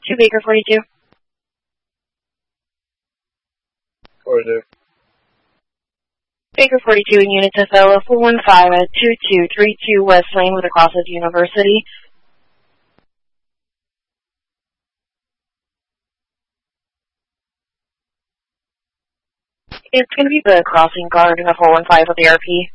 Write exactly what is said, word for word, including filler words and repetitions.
two Baker forty-two. forty-two. Baker forty-two in unit to fellow four one five at two two three two West Lane with across at University. It's going to be the crossing guard in the four one five with the R P.